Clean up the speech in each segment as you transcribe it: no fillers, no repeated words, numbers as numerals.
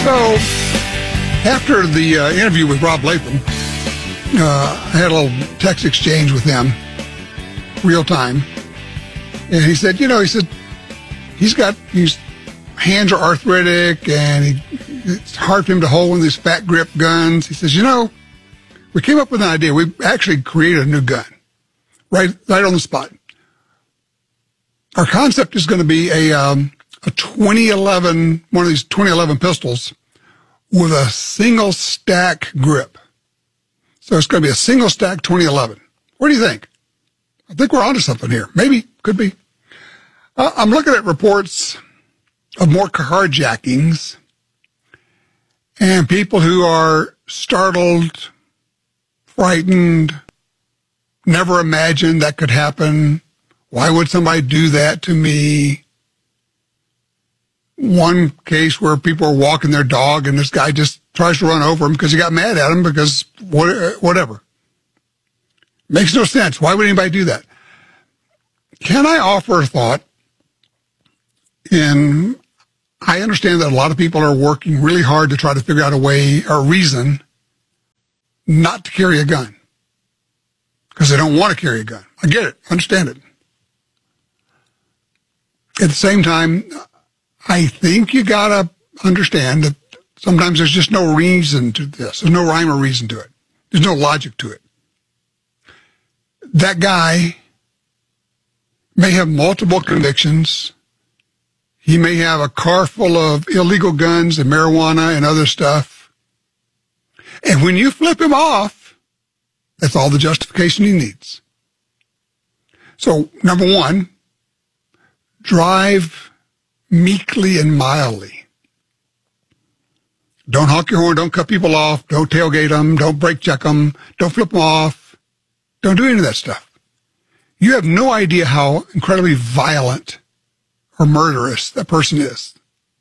So, after the interview with Rob Latham, I had a little text exchange with him, real time. And he said, his hands are arthritic and it's hard for him to hold one of these fat grip guns. He says, we came up with an idea. We actually created a new gun right on the spot. Our concept is going to be a 2011, one of these 2011 pistols with a single stack grip. So it's going to be a single stack 2011. What do you think? I think we're onto something here. Maybe, could be. I'm looking at reports of more carjackings and people who are startled, frightened, never imagined that could happen. Why would somebody do that to me? One case where people are walking their dog and this guy just tries to run over him because he got mad at him because whatever. Makes no sense. Why would anybody do that? Can I offer a thought? And I understand that a lot of people are working really hard to try to figure out a way or reason not to carry a gun because they don't want to carry a gun. I get it. Understand it. At the same time, I think you got to understand that sometimes there's just no reason to this. There's no rhyme or reason to it. There's no logic to it. That guy may have multiple convictions. He may have a car full of illegal guns and marijuana and other stuff. And when you flip him off, that's all the justification he needs. So, number one, drive meekly and mildly. Don't honk your horn, don't cut people off, don't tailgate them, don't brake check them, don't flip them off. Don't do any of that stuff. You have no idea how incredibly violent or murderous that person is.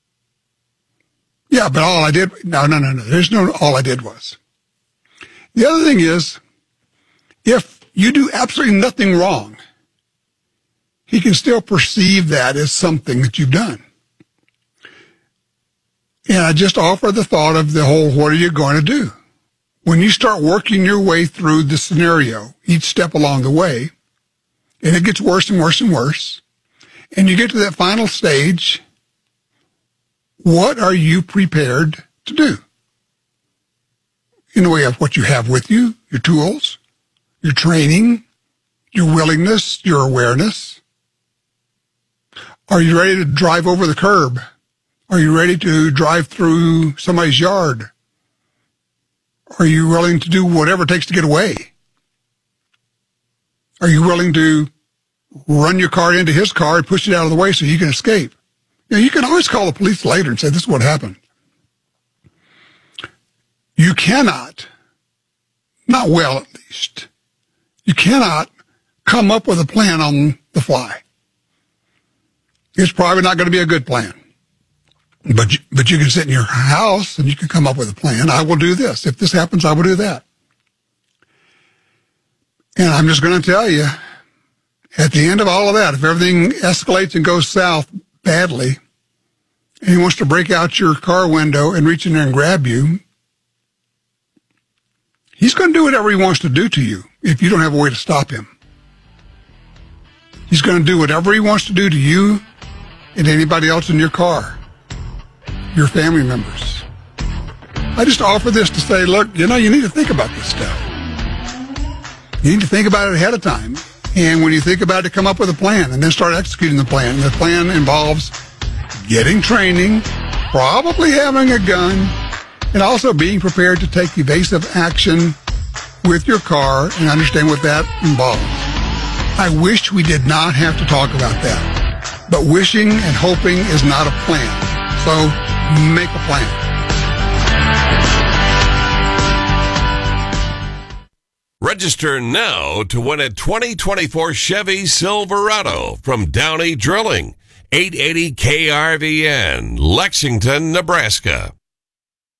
Yeah, but all I did, no. There's no all I did was. The other thing is, if you do absolutely nothing wrong, he can still perceive that as something that you've done. And I just offer the thought of the whole, what are you going to do? When you start working your way through the scenario, each step along the way, and it gets worse and worse and worse, and you get to that final stage, what are you prepared to do? In the way of what you have with you, your tools, your training, your willingness, your awareness. Are you ready to drive over the curb? Are you ready to drive through somebody's yard? Are you willing to do whatever it takes to get away? Are you willing to run your car into his car and push it out of the way so you can escape? You can always call the police later and say, this is what happened. You cannot, not well at least, you cannot come up with a plan on the fly. It's probably not going to be a good plan. But you can sit in your house and you can come up with a plan. I will do this. If this happens, I will do that. And I'm just going to tell you, at the end of all of that, if everything escalates and goes south badly, and he wants to break out your car window and reach in there and grab you, he's going to do whatever he wants to do to you if you don't have a way to stop him. He's going to do whatever he wants to do to you and anybody else in your car, your family members. I just offer this to say, look, you need to think about this stuff. You need to think about it ahead of time. And when you think about it, come up with a plan and then start executing the plan. And the plan involves getting training, probably having a gun, and also being prepared to take evasive action with your car and understand what that involves. I wish we did not have to talk about that. But wishing and hoping is not a plan. So make a plan. Register now to win a 2024 Chevy Silverado from Downey Drilling, 880 KRVN, Lexington, Nebraska.